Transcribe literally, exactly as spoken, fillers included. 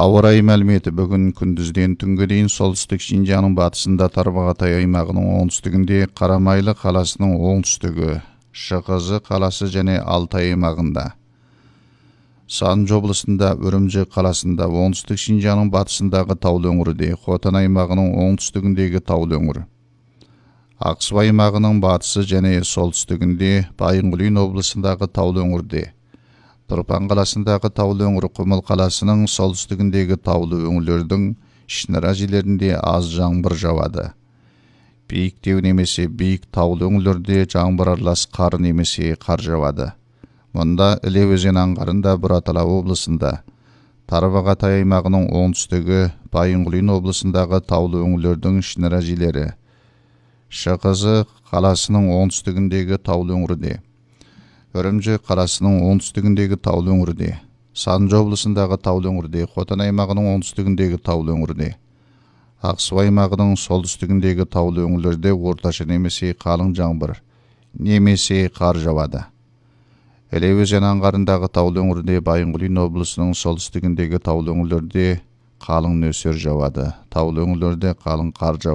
Ауа райы мәліметі бүгін күндізден түнге дейін солтүстік Шинжаңның батысында Тарбағатай аймағының оңтүстігінде, Қарамайлы қаласының оңтүстігі, Шықызы қаласы және Алтай аймағында, Санжы облысында, Үрімжі қаласында, оңтүстік Шинжаңның батысындағы таулы өңірде, Хотан аймағының оңтүстігіндегі таулы өңір, Ақсу аймағының батысы және солтүстігінде, Байынқұлин облысындағы таулы өңірде, Тұрпан қаласындағы таулы өңір, Құмыл қаласының солтүстігіндегі таулы өңірлердің ішінара жерлерінде аз жаңбыр жауады. Биіктеу немесе биік таулы өңірлерде жаңбыр аралас қар немесе қар жауады. Мұнда Іле өзен аңғарында Бұратала облысында, Тарбағатай аймағының оңтүстігі, Байынқұлин облысындағы таулы өңірлердің ішінара жерлері, Шықызы қаласының оңтүстігіндегі таулы өңірде, Үрімжі қаласының оңтүстігіндегі таулы өңірде, Санжы облысындағы таулы өңірде, Хотан аймағының оңтүстігіндегі таулы өңірде, Ақсу аймағының солтүстігіндегі таулы өңірлерде орташа немесе қалың жаңбыр немесе қар жауады. Іле өзен аңғарындағы таулы өңірде, Байынқұлин облысының солтүстігіндегі таулы өңірлерде қалың нөсер жауады. Таулы өңірлерде қалың қар жауады.